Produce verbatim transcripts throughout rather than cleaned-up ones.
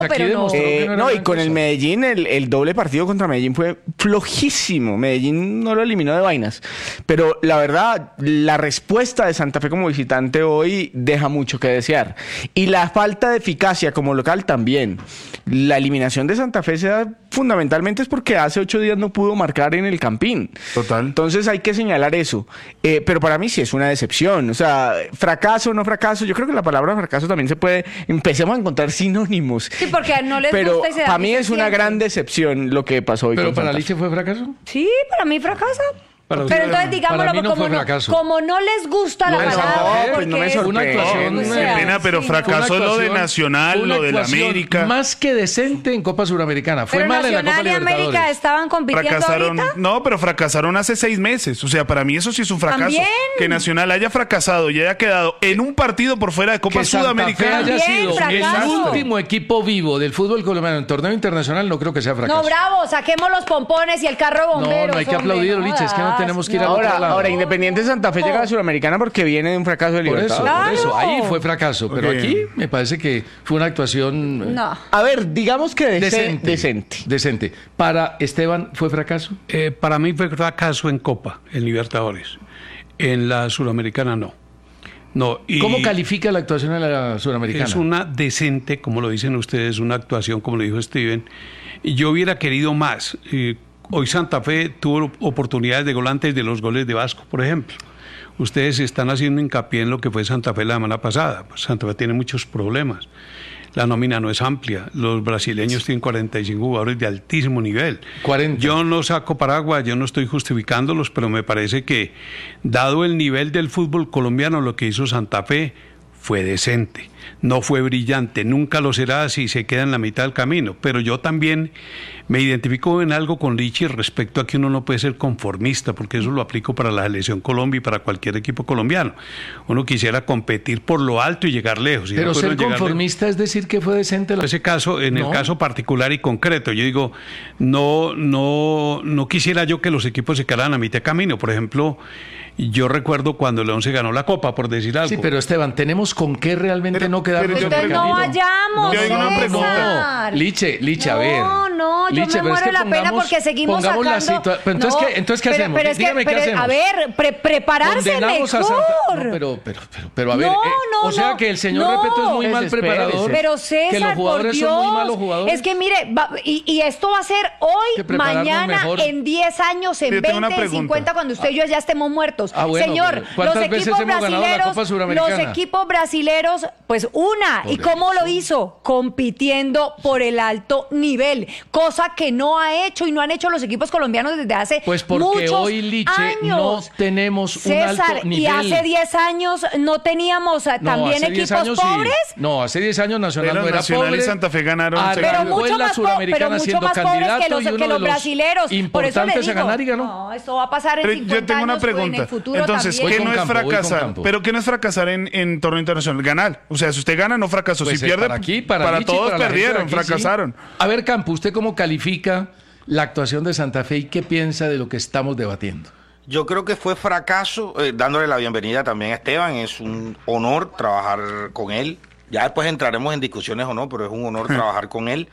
Pero no. Eh, no, no, y con el Medellín, el, el doble partido contra Medellín fue flojísimo. Medellín no lo eliminó de vainas. Pero la verdad, la respuesta de Santa Fe como visitante hoy deja mucho que desear. Y la falta de eficacia como local también. La eliminación de Santa Fe se da fundamentalmente es porque hace ocho días no pudo marcar en el Campín. Total. Entonces hay que señalar eso. Eh, pero para mí sí es una decepción. O sea, fracaso o no fracaso. Yo creo que la palabra fracaso también se puede... Empecemos a encontrar sinónimos. Sí, porque no les Pero gusta y se da para mí mucho es una tiempo. gran decepción lo que pasó hoy ¿Pero con para Santa Liche Fe. fue fracaso? Sí, para mí fracasa. Para Pero usted, entonces para digámoslo, mí no como, fue no, fracaso. como no les gusta Lo la de Santa palabra, Fe, porque pues no me es- sorprende. Una actuación, o eh, sea, Qué pena, pero sí, fracasó Fue una lo de actuación- Nacional, fue una lo de la actuación América. Más que decente en Copa Suramericana. Fue Pero mala en la Copa Nacional y Libertadores. América estaban compitiendo Fracasaron, ahorita. no, pero fracasaron hace seis meses. O sea, para mí eso sí es un fracaso. También. Que Nacional haya fracasado y haya quedado en un partido por fuera de Copa Que Santa Fe Sudamericana. haya También, sido fracaso. el último equipo vivo del fútbol colombiano en torneo internacional, no creo que sea fracaso. No, bravo, saquemos los pompones y el carro de bomberos. No, no hay que hombre, aplaudir, no Liche, es que no jodas, tenemos que ir a no. otro Ahora, lado. ahora Independiente Santa Fe llega a la Sudamericana porque viene de un fracaso de Por eso, Libertadores. por eso, Claro. ahí fue fracaso. Pero Ok. aquí me parece que fue una actuación eh, No. A ver, digamos que dece- decente. decente. Decente. Para Esteban, ¿fue fracaso? Eh, para mí fue fracaso en Copa, en Libertadores. En la Suramericana no. No, y ¿Cómo califica la actuación en la Suramericana? es una decente, como lo dicen ustedes, una actuación, como lo dijo Steven. Y yo hubiera querido más. Eh, hoy Santa Fe tuvo oportunidades de gol antes de los goles de Vasco, por ejemplo. Ustedes están haciendo hincapié en lo que fue Santa Fe la semana pasada. Pues Santa Fe tiene muchos problemas. La nómina no es amplia. Los brasileños tienen cuarenta y cinco jugadores de altísimo nivel. cuarenta. Yo no saco paraguas, yo no estoy justificándolos, pero me parece que, dado el nivel del fútbol colombiano, lo que hizo Santa Fe fue decente. No fue brillante, nunca lo será si se queda en la mitad del camino. Pero yo también me identifico en algo con Richie respecto a que uno no puede ser conformista, porque eso lo aplico para la Selección Colombia y para cualquier equipo colombiano. Uno quisiera competir por lo alto y llegar lejos. Y Pero no ser pudieron llegar lejos. conformista es decir que fue decente la... En ese caso, en No. el caso particular y concreto, yo digo, no, no, no quisiera yo que los equipos se quedaran a mitad de camino. Por ejemplo, yo recuerdo cuando León se ganó la Copa, por decir algo. Sí, pero Esteban, ¿tenemos con qué realmente Pero- no quedarnos pero yo en el Entonces no camino? vayamos, Yo digo una pregunta. César. No, Liche, Liche, a ver. No, no, yo Liche, me pero es muero que de la pena pongamos- porque seguimos pongamos la sacando... situa- pero entonces, No, ¿qué, entonces, ¿qué pero- hacemos? Pero es que, Dígame, ¿qué pero, hacemos? a ver, pre- prepararse Condenamos a mejor. Santa... No, pero, pero, pero, pero a ver, No, eh, no, o sea no. que el señor No. Repeto es muy mal Espérese, preparador. Pero César, que los jugadores por Dios, son muy malos jugadores. es que mire, va- y, y esto va a ser que hoy, prepararnos mañana, mejor. en diez años, en Yo tengo una veinte, en pregunta. cincuenta, cuando usted y yo ya estemos muertos. Ah, bueno, Señor, pero ¿cuántas los veces equipos hemos ganado la brasileros, Copa Suramericana? los equipos brasileros, pues una. ¿Y cómo lo hizo? Compitiendo por el alto nivel, cosa que no ha hecho y no han hecho los equipos colombianos desde hace Pues porque muchos hoy, Liche, años. no tenemos un César, alto y nivel. hace diez años no teníamos eh, No, también hace diez equipos años sí. pobres. No, hace diez años Nacional Pero no era Nacional pobre. y Santa Fe ganaron Arrancó seguidos. Pero mucho en la más, po- Suramericana pero mucho siendo más pobres candidato que los, y que uno los de los brasileros. Por eso le importantes a digo, ganar y ganó. no, esto va a pasar en Pero cincuenta yo tengo una años, en pregunta. el futuro Entonces, también. ¿qué Voy no con es campo, voy con fracasar? campo. ¿Pero qué no es fracasar en, en torneo internacional? Ganar. O sea, si usted gana, no fracasó. Pues, si eh, pierde, para aquí, para, Liche y todos para la gente de perdieron, aquí, sí. fracasaron. A ver, Campo, ¿usted cómo califica la actuación de Santa Fe y qué piensa de lo que estamos debatiendo? Yo creo que fue fracaso, eh, dándole la bienvenida también a Esteban. Es un honor trabajar con él. Ya después entraremos en discusiones o no, pero es un honor trabajar con él.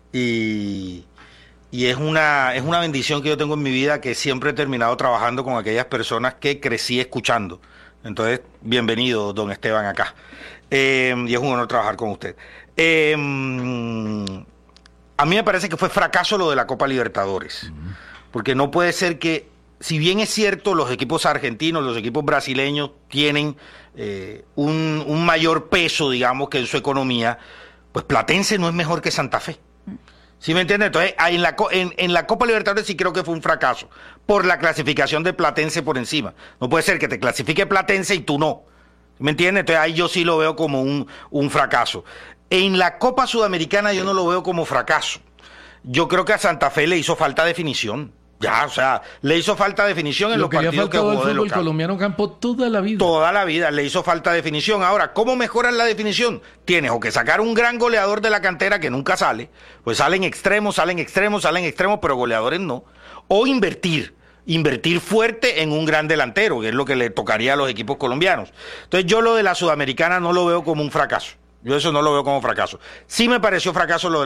Y, y es una, es una bendición que yo tengo en mi vida, que siempre he terminado trabajando con aquellas personas que crecí escuchando. Entonces, bienvenido, don Esteban, acá. Eh, y es un honor trabajar con usted. Eh, a mí me parece que fue fracaso lo de la Copa Libertadores. Porque no puede ser que, si bien es cierto, los equipos argentinos, los equipos brasileños tienen eh, un, un mayor peso, digamos, que en su economía, pues Platense no es mejor que Santa Fe. ¿Sí me entiendes? Entonces, ahí en la, co- en, en la Copa Libertadores sí creo que fue un fracaso, por la clasificación de Platense por encima. No puede ser que te clasifique Platense y tú no. ¿Me entiendes? Entonces ahí yo sí lo veo como un, un fracaso. En la Copa Sudamericana yo no lo veo como fracaso. Yo creo que a Santa Fe le hizo falta definición. Ya, o sea, le hizo falta definición en Lo los que le ha partidos que faltado al jugó de fútbol local. colombiano, Campo, toda la vida. Toda la vida le hizo falta definición. Ahora, ¿cómo mejoras la definición? Tienes o que sacar un gran goleador de la cantera que nunca sale, pues salen extremos, salen extremos, salen extremos, pero goleadores no. O invertir, invertir fuerte en un gran delantero, que es lo que le tocaría a los equipos colombianos. Entonces yo lo de la Sudamericana no lo veo como un fracaso. Yo eso no lo veo como fracaso. Sí me pareció fracaso lo de